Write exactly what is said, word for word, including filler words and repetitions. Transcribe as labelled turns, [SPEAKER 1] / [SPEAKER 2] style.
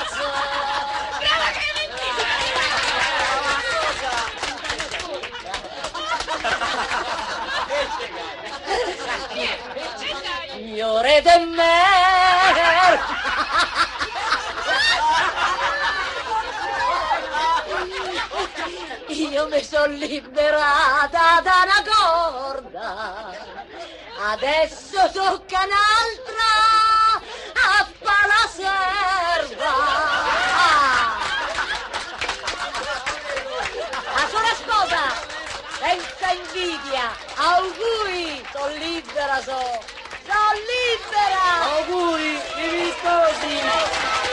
[SPEAKER 1] cazzo!
[SPEAKER 2] Brava Clementina!
[SPEAKER 1] Signore de mer! Io mi sono liberata da una corda, adesso tocca un'altra a fa la serva. La sola sposa, senza invidia, auguri, sono libera, so, sono libera!
[SPEAKER 3] Auguri, i riposi!